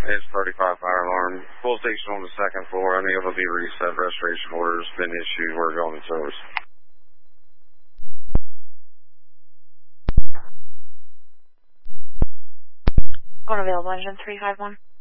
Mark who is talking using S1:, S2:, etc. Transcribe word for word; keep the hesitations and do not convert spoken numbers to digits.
S1: It's thirty-five fire alarm. Full station on the second floor, unable to be reset. Restoration orders been issued. We're going to service.
S2: Unavailable, engine three five one.